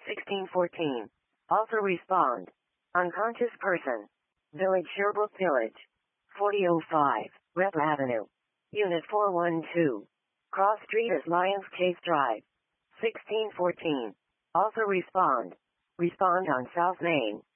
1614. Also respond. Unconscious person. Village Sherbrooke Village. 4005. Rep Avenue. Unit 412. Cross Street is Lions Chase Drive. 1614. Also respond. Respond on South Main.